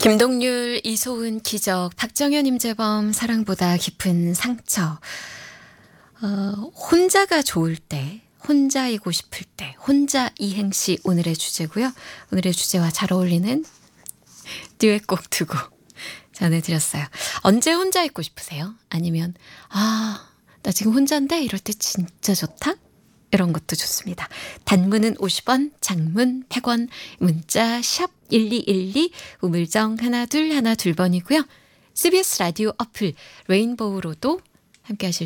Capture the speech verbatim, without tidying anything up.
김동률, 이소은, 기적, 박정현, 임재범, 사랑보다 깊은 상처. 어, 혼자가 좋을 때, 혼자이고 싶을 때, 혼자 이행시 오늘의 주제고요. 오늘의 주제와 잘 어울리는 듀엣곡 두고 전해드렸어요. 언제 혼자 있고 싶으세요? 아니면 아, 나 지금 혼자인데 이럴 때 진짜 좋다? 이런 것도 좋습니다. 단문은 오십 원, 장문 백 원, 문자 샵 일이일이, 우물정 하나 둘 하나 둘 번이고요. 씨비에스 라디오 어플 레인보우로도 함께 하실